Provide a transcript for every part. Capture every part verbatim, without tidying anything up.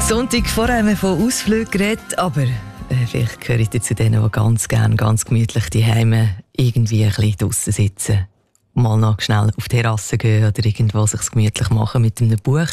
Sonntag vorher haben wir von Ausflügen geredet, aber äh, vielleicht gehöre ich zu denen, die ganz gerne, ganz gemütlich die Heime irgendwie ein bisschen draussen sitzen. Mal noch schnell auf die Terrasse gehen oder irgendwo sich gemütlich machen mit einem Buch.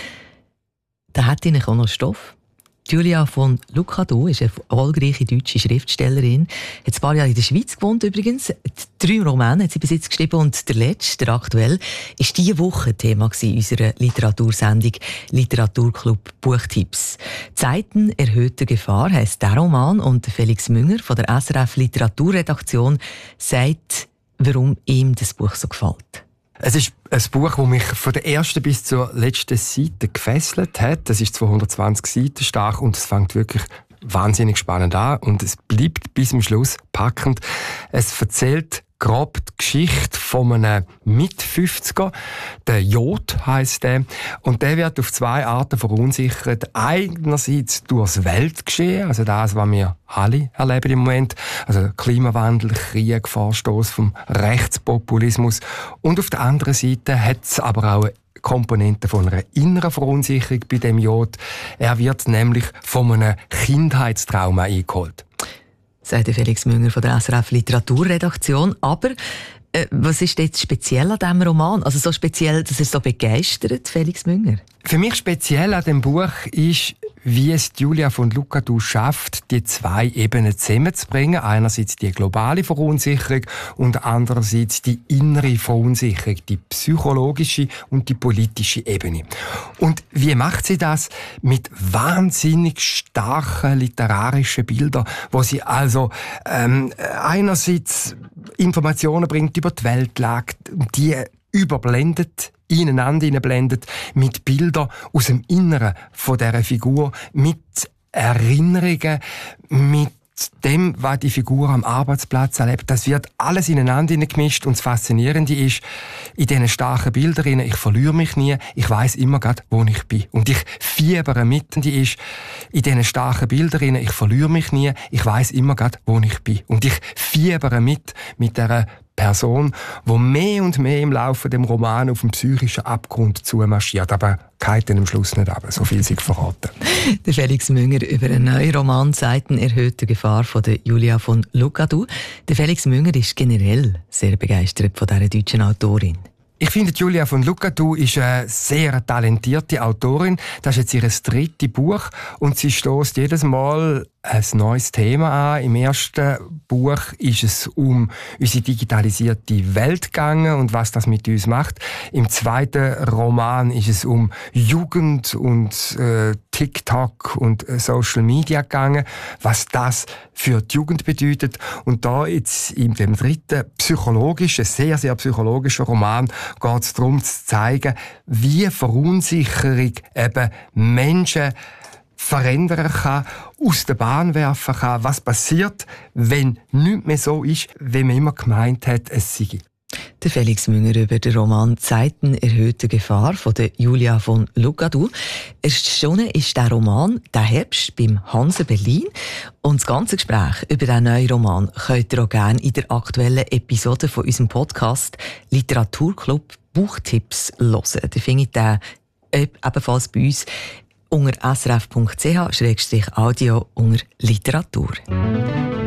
Da hat ich auch noch Stoff. Julia von Lucadou ist eine erfolgreiche deutsche Schriftstellerin. Hat ein paar Jahre in der Schweiz gewohnt übrigens. Drei Romane hat sie bis jetzt geschrieben und der letzte, der aktuell, war diese Woche Thema in unserer Literatursendung Literaturclub Buchtipps. «Zeiten erhöhter Gefahr» heisst der Roman und Felix Münger von der S R F Literaturredaktion sagt, warum ihm das Buch so gefällt. Es ist ein Buch, das mich von der ersten bis zur letzten Seite gefesselt hat. Es ist zweihundertzwanzig Seiten stark und es fängt wirklich wahnsinnig spannend an und es bleibt bis zum Schluss packend. Es erzählt grob die Geschichte von einem Mit-fünfziger. Der Jod heisst der. Und der wird auf zwei Arten verunsichert. Einerseits durchs Weltgeschehen, also das, was wir alle erleben im Moment. Also Klimawandel, Krieg, Vorstoß vom Rechtspopulismus. Und auf der anderen Seite hat es aber auch Komponenten von einer inneren Verunsicherung bei dem Jod. Er wird nämlich von einem Kindheitstrauma eingeholt. Sagt Felix Münger von der S R F Literaturredaktion. Aber äh, was ist jetzt speziell an diesem Roman? Also so speziell, dass er so begeistert, Felix Münger? Für mich speziell an dem Buch ist, wie es Julia von Lucadou schafft, die zwei Ebenen zusammenzubringen. Einerseits die globale Verunsicherung und andererseits die innere Verunsicherung, die psychologische und die politische Ebene. Und wie macht sie das? Mit wahnsinnig starken literarischen Bildern, wo sie also ähm, einerseits Informationen bringt über die Weltlage, die überblendet, ineinander hineinblendet, mit Bildern aus dem Inneren von dieser Figur, mit Erinnerungen, mit dem, was die Figur am Arbeitsplatz erlebt. Das wird alles ineinander hineingemischt und das Faszinierende ist, in diesen starken Bildern, ich verliere mich nie, ich weiss immer grad, wo ich bin. Und ich fiebere mit. Die ist, in diesen starken Bildern, ich verliere mich nie, ich weiss immer grad, wo ich bin. Und ich fiebere mit, mit dieser Person, die mehr und mehr im Laufe des Romans auf den psychischen Abgrund zumarschiert. Aber geht dann am Schluss nicht ab, so viel sich verraten. Der Felix Münger über einen neuen Roman «Zeiten erhöhter Gefahr» von der Julia von Lucadou. Der Felix Münger ist generell sehr begeistert von dieser deutschen Autorin. Ich finde, Julia von Lucadou ist eine sehr talentierte Autorin. Das ist jetzt ihr drittes Buch und sie stößt jedes Mal ein neues Thema an. Im ersten Buch ist es um unsere digitalisierte Welt gegangen und was das mit uns macht. Im zweiten Roman ist es um Jugend und äh, TikTok und äh, Social Media gegangen, was das für die Jugend bedeutet. Und da jetzt in dem dritten psychologischen, sehr, sehr psychologischen Roman geht es darum zu zeigen, wie Verunsicherung eben Menschen verändern kann, aus der Bahn werfen kann, was passiert, wenn nichts mehr so ist, wie man immer gemeint hat, es sei. Der Felix Münger über den Roman «Zeiten erhöhter Gefahr» von der Julia von Lucadou. Erschienen ist der Roman «Der Herbst» beim Hanse Berlin. Und das ganze Gespräch über diesen neuen Roman könnt ihr auch gerne in der aktuellen Episode von unserem Podcast «Literaturclub Buchtipps» hören. Ihr findet den ebenfalls bei uns unter s r f punkt c h slash audio unter Literatur.